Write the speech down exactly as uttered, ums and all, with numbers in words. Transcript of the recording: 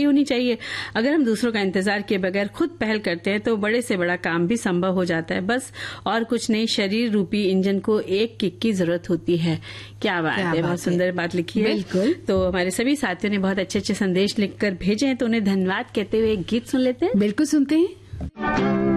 होनी चाहिए। अगर हम दूसरों का इंतजार किए बगैर खुद पहल करते हैं तो बड़े से बड़ा काम भी संभव हो जाता है। बस और कुछ नहीं, शरीर रूपी इंजन को एक किक की जरूरत होती है। क्या बात है, बहुत सुंदर बात लिखी है। बिल्कुल। तो हमारे सभी साथियों ने बहुत अच्छे अच्छे संदेश लिखकर भेजे हैं, तो उन्हें धन्यवाद कहते हुए एक गीत सुन लेते हैं। बिल्कुल सुनते हैं।